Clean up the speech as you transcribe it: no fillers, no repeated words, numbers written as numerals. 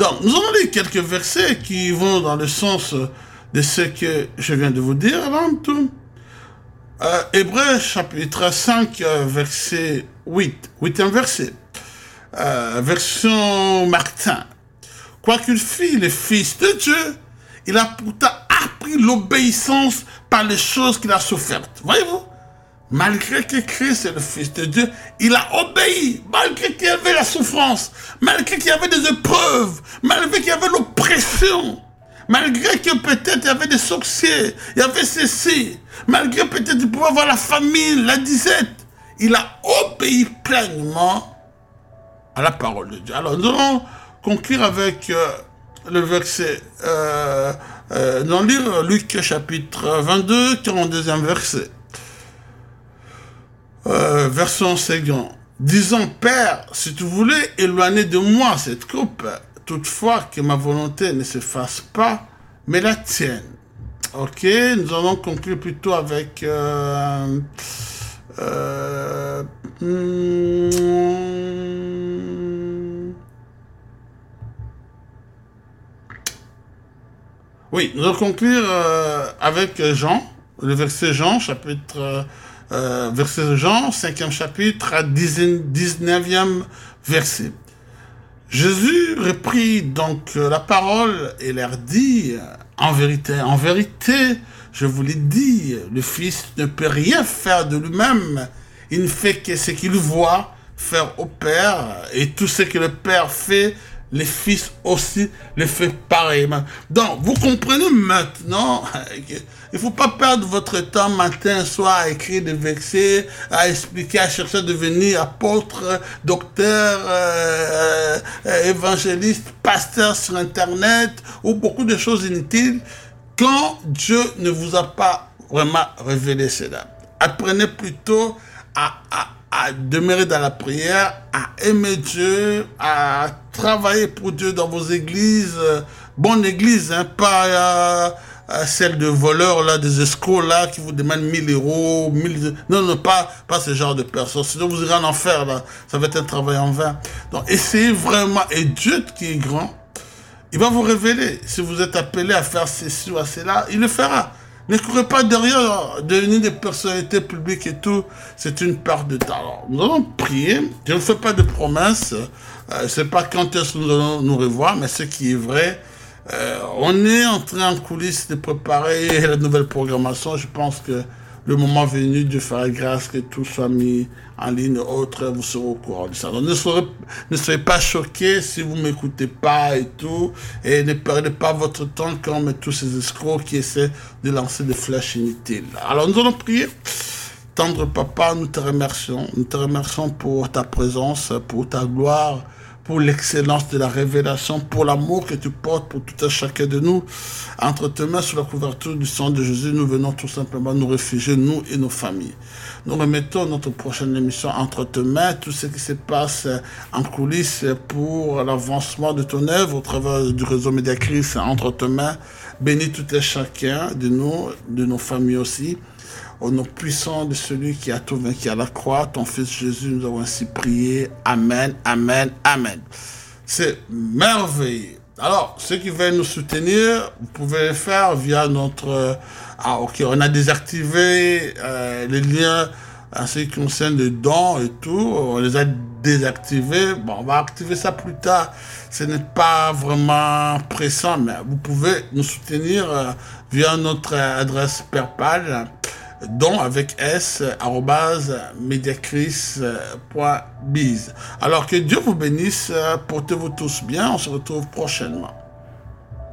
Donc, nous allons lire quelques versets qui vont dans le sens de ce que je viens de vous dire avant tout. Hébreux chapitre 5, verset 8. 8e verset. Version Martin. Quoiqu'il fît le Fils de Dieu, il a pourtant appris l'obéissance par les choses qu'il a souffertes. Voyez-vous? Malgré que Christ est le Fils de Dieu, il a obéi, malgré qu'il y avait la souffrance, malgré qu'il y avait des épreuves, malgré qu'il y avait l'oppression, malgré que peut-être il y avait des sorciers, il y avait ceci, malgré peut-être qu'il pouvait avoir la famine, la disette, il a obéi pleinement à la parole de Dieu. Alors nous allons conclure avec le verset, nous allons lire Luc chapitre 22, 42e verset. Version second. Disant, Père, si tu voulais éloigner de moi cette coupe, toutefois que ma volonté ne se fasse pas, mais la tienne. Ok, nous allons conclure plutôt avec oui, nous allons conclure avec Jean, le verset Jean, chapitre verset Jean, 5e chapitre, 19e verset. Jésus reprit donc la parole et leur dit, en vérité, je vous l'ai dit, le Fils ne peut rien faire de lui-même, il ne fait que ce qu'il voit faire au Père, et tout ce que le Père fait, les fils aussi le fait pareillement. Donc, vous comprenez maintenant qu'il ne faut pas perdre votre temps matin, soir, à écrire des versets, à expliquer, à chercher à devenir apôtre, docteur, évangéliste, pasteur sur Internet, ou beaucoup de choses inutiles, quand Dieu ne vous a pas vraiment révélé cela. Apprenez plutôt à demeurer dans la prière, à aimer Dieu, à travailler pour Dieu dans vos églises, bonne église, hein, pas celle de voleurs, là, des escrocs, là, qui vous demandent 1000 euros, 1000... Non, pas ce genre de personnes, sinon vous irez en enfer, là, ça va être un travail en vain. Donc, essayez vraiment, et Dieu qui est grand, il va vous révéler, si vous êtes appelé à faire ceci ou à cela, il le fera. Ne courez pas derrière, devenir des personnalités publiques et tout, c'est une perte de temps. Alors, nous allons prier, je ne fais pas de promesses, je ne sais pas quand est-ce que nous allons nous revoir, mais ce qui est vrai, on est en train en coulisses de préparer la nouvelle programmation, je pense que le moment venu, Dieu fera grâce que tout soit mis en ligne, autre, vous serez au courant de ça. Donc ne soyez pas choqués si vous ne m'écoutez pas et tout, et ne perdez pas votre temps comme tous ces escrocs qui essaient de lancer des flèches inutiles. Alors nous allons prier. Tendre Papa, nous te remercions pour ta présence, pour ta gloire, pour l'excellence de la révélation, pour l'amour que tu portes pour tout un chacun de nous. Entre tes mains, sous la couverture du sang de Jésus, nous venons tout simplement nous réfugier, nous et nos familles. Nous remettons notre prochaine émission entre tes mains, tout ce qui se passe en coulisses pour l'avancement de ton œuvre au travers du réseau Mediacris entre tes mains. Bénis tout un chacun de nous, de nos familles aussi. Au nom puissant de celui qui a tout vaincu à la croix, ton Fils Jésus, nous avons ainsi prié. Amen, amen, amen. C'est merveilleux. Alors, ceux qui veulent nous soutenir, vous pouvez le faire via notre... ok, on a désactivé les liens en ce qui concerne les dons et tout. On les a désactivés. Bon, on va activer ça plus tard. Ce n'est pas vraiment pressant, mais vous pouvez nous soutenir via notre adresse PayPal. Don avec s @mediacris.biz. Alors que Dieu vous bénisse, portez-vous tous bien, on se retrouve prochainement.